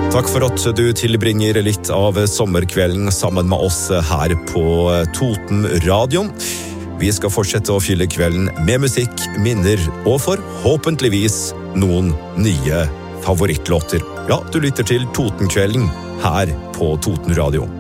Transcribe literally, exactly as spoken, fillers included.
Takk for at du tilbringer litt av sommerkvelden sammen med oss her på Toten Radio. Vi skal fortsette å fylle kvelden med musikk, minner og forhåpentligvis noen nye favorittlåter. Ja, du lytter til Totenkvelden her på Toten Radio.